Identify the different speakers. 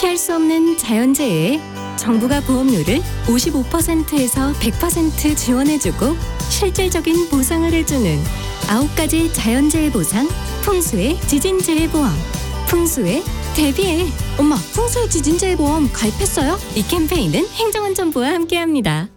Speaker 1: 피할 수 없는 자연재해에 정부가 보험료를 55%에서 100% 지원해주고 실질적인 보상을 해주는 9가지 자연재해 보상 풍수의 지진재해 보험. 풍수에 대비해.
Speaker 2: 엄마, 풍수의 지진재해 보험 가입했어요?
Speaker 1: 이 캠페인은 행정안전부와 함께합니다.